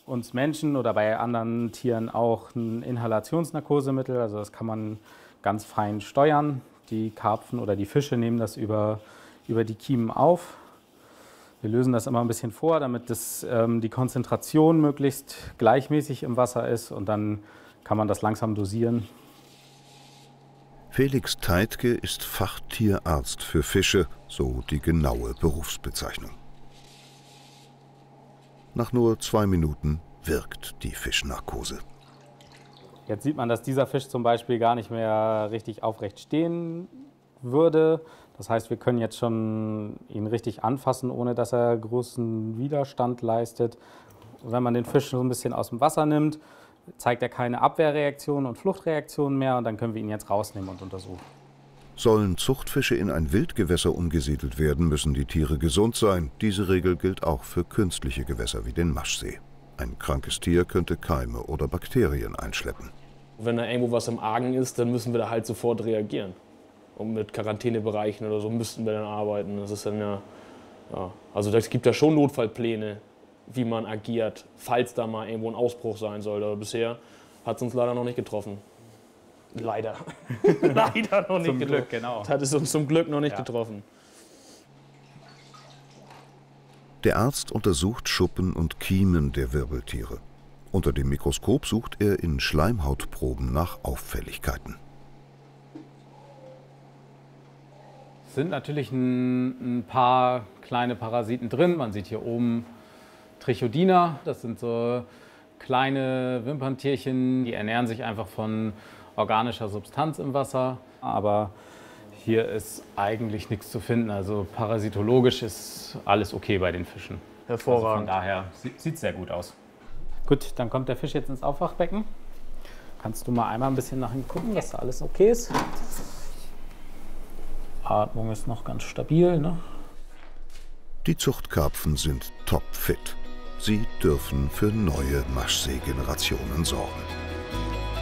uns Menschen oder bei anderen Tieren auch ein Inhalationsnarkosemittel. Also das kann man ganz fein steuern. Die Karpfen oder die Fische nehmen das über die Kiemen auf. Wir lösen das immer ein bisschen vor, damit die Konzentration möglichst gleichmäßig im Wasser ist und dann kann man das langsam dosieren. Felix Teitke ist Fachtierarzt für Fische, so die genaue Berufsbezeichnung. Nach nur 2 Minuten wirkt die Fischnarkose. Jetzt sieht man, dass dieser Fisch zum Beispiel gar nicht mehr richtig aufrecht stehen würde. Das heißt, wir können jetzt schon ihn richtig anfassen, ohne dass er großen Widerstand leistet. Wenn man den Fisch so ein bisschen aus dem Wasser nimmt, zeigt er keine Abwehrreaktionen und Fluchtreaktionen mehr und dann können wir ihn jetzt rausnehmen und untersuchen. Sollen Zuchtfische in ein Wildgewässer umgesiedelt werden, müssen die Tiere gesund sein. Diese Regel gilt auch für künstliche Gewässer wie den Maschsee. Ein krankes Tier könnte Keime oder Bakterien einschleppen. Wenn da irgendwo was im Argen ist, dann müssen wir da halt sofort reagieren. Und mit Quarantänebereichen oder so müssten wir dann arbeiten. Das ist dann ja, also es gibt ja schon Notfallpläne, wie man agiert, falls da mal irgendwo ein Ausbruch sein soll. Aber bisher hat es uns leider noch nicht getroffen. Leider. Leider noch nicht Zum getroffen. Glück, genau. Das hat es uns zum Glück noch nicht getroffen. Der Arzt untersucht Schuppen und Kiemen der Wirbeltiere. Unter dem Mikroskop sucht er in Schleimhautproben nach Auffälligkeiten. Es sind natürlich ein paar kleine Parasiten drin. Man sieht hier oben Trichodina. Das sind so kleine Wimperntierchen, die ernähren sich einfach von organischer Substanz im Wasser. Aber hier ist eigentlich nichts zu finden. Also parasitologisch ist alles okay bei den Fischen. Hervorragend. Also von daher sieht es sehr gut aus. Gut, dann kommt der Fisch jetzt ins Aufwachbecken. Kannst du mal einmal ein bisschen nach ihm gucken, dass da alles okay ist. Atmung ist noch ganz stabil, ne? Die Zuchtkarpfen sind topfit. Sie dürfen für neue Maschsee-Generationen sorgen.